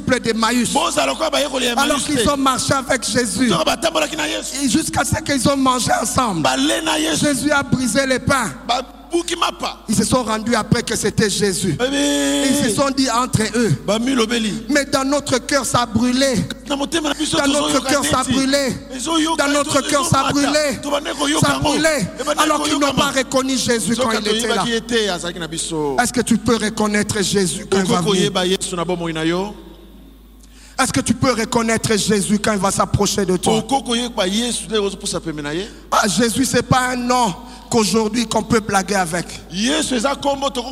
disciples d'Emmaüs. Alors qu'ils ont marché avec Jésus. Et jusqu'à ce qu'ils ont mangé ensemble. Jésus a brisé les pains. Ils se sont rendus après que c'était Jésus. Ils se sont dit entre eux. Mais dans notre cœur ça a brûlé. Dans notre cœur ça a brûlé. Dans notre cœur ça a brûlé. Ça a brûlé. Alors qu'ils n'ont pas reconnu Jésus quand il était là. Est-ce que tu peux reconnaître Jésus quand il va venir? Est-ce que tu peux reconnaître Jésus quand il va s'approcher de toi? Jésus, ce n'est pas un nom qu'aujourd'hui qu'on peut blaguer avec.